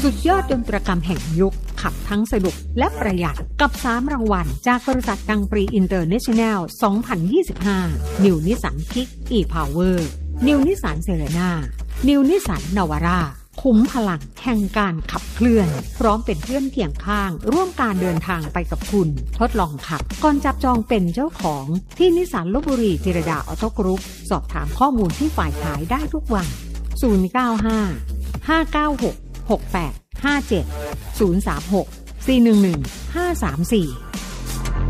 สุดยอดยนตรกรรมแห่งยุคขับทั้งสนุกและประหยัดกับ3รางวัลจากบริษัทกังปรีอินเตอร์เนชั่นแนล 2025 New Nissan Kick e-Power New Nissan Serena New Nissan Navara คุ้มพลังแห่งการขับเคลื่อนพร้อมเป็นเพื่อนเคียงข้างร่วมการเดินทางไปกับคุณทดลองขับก่อนจับจองเป็นเจ้าของที่นิสสันลพบุรีจิรดาออโต้กรุ๊ปสอบถามข้อมูลที่ฝ่ายขายได้ทุกวัน095 596 6857 036 411 534